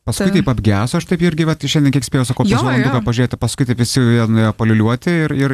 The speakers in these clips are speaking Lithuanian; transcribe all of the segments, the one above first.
Paskui taip apgeso, aš taip irgi, šiandien kiek spėjau, sakau, pusvalanduką pažiūrėti, paskui taip visi nuėjo paliuliuoti ir...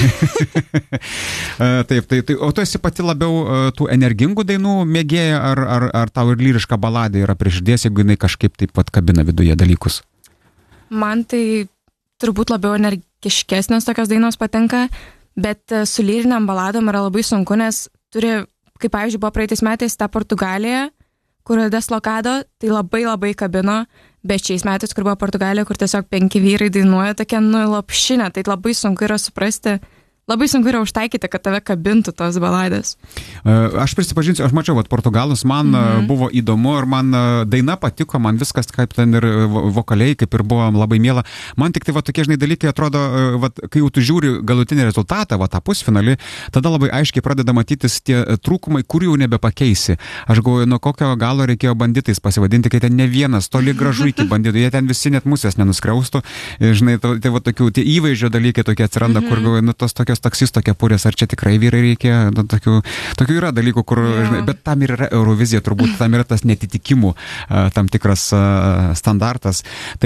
Taip, o tu esi pati labiau tų energingų dainų mėgėja, ar tau ir lyriška baladė yra prie širdies, jeigu jinai kažkaip taip pat kabina viduje dalykus? Man tai turbūt labiau energiškesnės tokios dainos patinka, bet su lyriniam baladom yra labai sunku, nes turi, kaip pavyzdžiui, buvo praeitais metais ta Portugalija, kur Deslocado, tai labai kabino, bet šiais metais, kur buvo Portugalija, kur tiesiog 5 vyrai dainuoja tokia lopšinė, tai labai sunku yra suprasti, labai sunku yra užtaikyti, kad tave kabintų tos baladės. Aš prisipažinsiu, aš mačiau, portugalus, man buvo įdomu ir man daina patiko, man viskas kaip ten ir vokaliai, kaip ir buvo labai miela. Man tik tai tokie dalykai atrodo, kai jau tu žiūri galutinį rezultatą, tą pusfinalį, tada labai aiškiai pradeda matytis tie trūkumai, kurių jau nebepakeisi. Aš galvoju, nuo kokio galo reikėjo banditais pasivadinti, kai ten ne vienas, toli gražu iki banditų, jie ten visi net musės nenuskriaustų. Žinai, tai tokių įvaizdžio dalykai tokie atsiranda, kur galvoju, tos tokios taksisto kepurės, ar čia tikrai vyrai reikia, tokių yra dalykų, kur, žinai, bet tam ir yra Eurovizija, turbūt tam yra tas netitikimų tam tikras standartas. Tai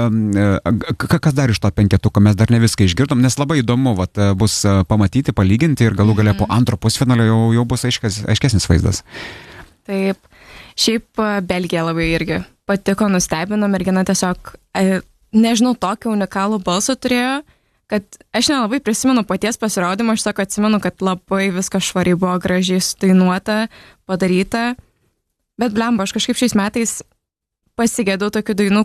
kas dar iš to penketuko, mes dar ne viską išgirdom, nes labai įdomu bus pamatyti, palyginti ir galų gale po antro pusfinalio jau bus aiškesnis vaizdas. Taip, šiaip Belgija labai irgi patiko, nustebino, mergina tiesiog, nežinau, tokį unikalų balsą turėjo, kad aš nelabai prisimenu paties pasirodymą, aš sako atsimenu, kad labai viskas švariai buvo gražiai sudainuota, padaryta, bet blemba, aš kažkaip šiais metais pasigėdau tokių dainų,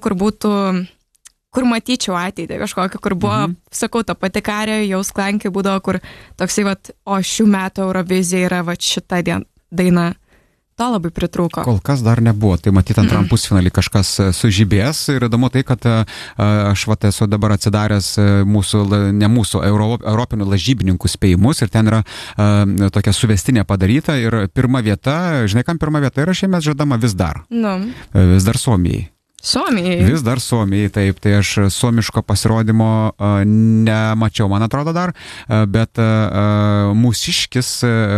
kur matyčiau ateitį kažkokį, kur buvo, sakau, ta pati Karė, jau sklankiai būdavo, kur toksai, o šių metų Eurovizija yra šita daina. To labai pritrūko. Kol kas dar nebuvo, tai matyt antram pusfinalį kažkas sužibės ir įdomu tai, kad aš esu dabar atsidaręs europinių lažybininkų spėjimus ir ten yra tokia suvestinė padaryta ir pirma vieta, žinai kam pirma vieta yra šiemet žadama vis dar? Vis dar Suomijai. Suomijai? Vis dar Suomijai, taip, tai aš suomiško pasirodymo nemačiau, man atrodo dar, bet mūsiškis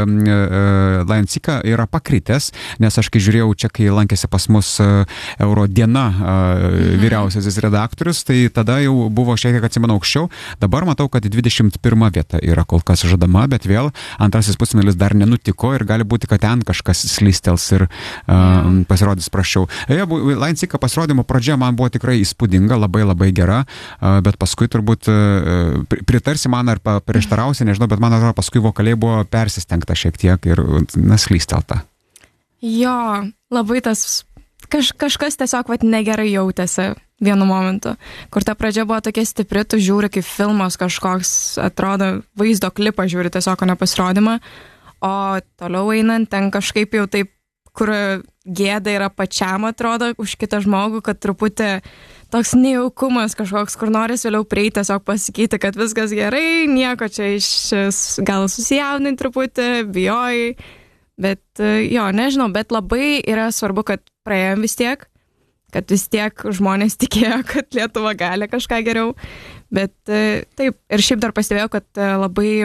Lancika yra pakritęs, nes aš kai žiūrėjau čia, kai lankėsi pas mus Eurodiena vyriausiasis redaktorius, tai tada jau buvo šiek tiek atsimenu aukščiau, dabar matau, kad 21 vieta yra kol kas žadama, bet vėl antrasis pusfinalis dar nenutiko ir gali būti, kad ten kažkas slystels ir pasirodys praščiau. Lancika pasirodė pradžia man buvo tikrai įspūdinga, labai gera, bet paskui turbūt pritarsi man ar prieštarausi, nežinau, bet man atrodo, paskui vokaliai buvo persistengta šiek tiek ir slystelta. Jo, labai tas kažkas tiesiog negerai jautėsi vienu momentu, kur ta pradžia buvo tokia stipri, tu žiūri kaip filmas kažkoks, atrodo, vaizdo klipą žiūri tiesiog nepasirodymą, o toliau einant ten kažkaip jau taip, kur gėda yra pačiam, atrodo, už kitą žmogų, kad truputį toks nejaukumas kažkoks, kur noris vėliau prieiti, tiesiog pasakyti, kad viskas gerai, nieko čia gal susijaudinai truputį, bijojai, bet nežinau, bet labai yra svarbu, kad praėjom vis tiek, kad vis tiek žmonės tikėjo, kad Lietuva gali kažką geriau, bet taip, ir šiaip dar pastebėjau, kad labai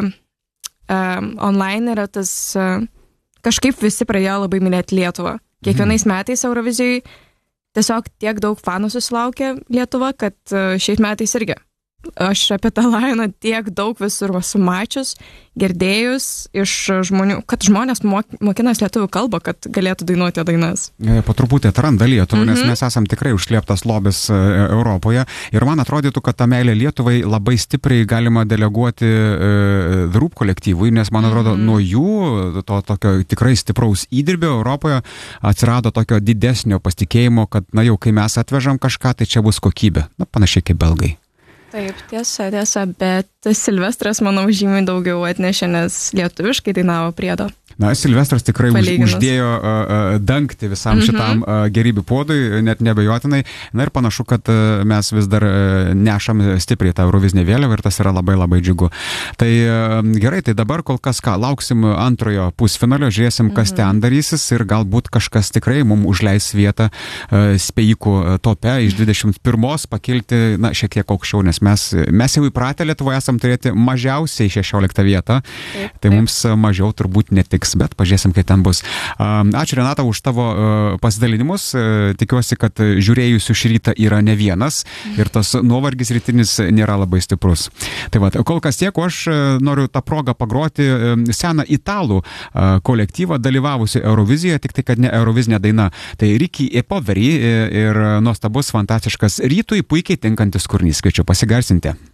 online yra tas... Kažkaip visi pradėjo labai mylėti Lietuvą. Kiekvienais metais Eurovizijai tiesiog tiek daug fanų susilaukė Lietuva, kad šiais metais irgi. Aš apie tą Lioną tiek daug visur esu mačius, girdėjus iš žmonių, kad žmonės mokinas lietuvių kalbą, kad galėtų dainuoti dainas. Po truputį atranda Lietuvą, nes mes esam tikrai užslėptas lobis Europoje ir man atrodytų, kad tą meilę Lietuvai labai stipriai galima deleguoti The Roop kolektyvui, nes man atrodo, nuo jų to tokio tikrai stipraus įdirbio Europoje atsirado tokio didesnio pasitikėjimo, kad jau kai mes atvežam kažką, tai čia bus kokybė. Panašiai kaip belgai. Taip, tiesa, bet Silvestras, manau, žymiai daugiau atnešė, nes lietuviškai dainavo priedo. Na, Silvestras tikrai uždėjo dangti visam šitam gerybių puodui, net nebejotinai. Na ir panašu, kad mes vis dar nešam stipriai tą Eurovizinę vėliavą ir tas yra labai džiugu. Tai gerai, tai dabar kol kas lauksim antrojo pusfinalio, žiūrėsim, kas ten darysis ir galbūt kažkas tikrai mums užleis vietą spėjikų tope iš 21 pakilti, šiek tiek aukščiau, nes mes jau įpratę Lietuvoje esam turėti mažiausiai 16 vietą, tai mums mažiau turbūt netiks nepatiks, bet pažiūrėsim, kaip ten bus. Ačiū Renata už tavo pasidalinimus. Tikiuosi, kad žiūrėjusių šį rytą yra ne vienas ir tas nuovargis rytinis nėra labai stiprus. Tai va, kol kas tiek, aš noriu tą progą pagroti seną italų kolektyvą dalyvavusi Eurovizijoje, tik tai, kad ne Eurovizinė daina. Tai Ricky e Poveri ir nuostabus, fantastiškas rytui puikiai tinkantis kūrinys. Kviečiu pasigarsinti.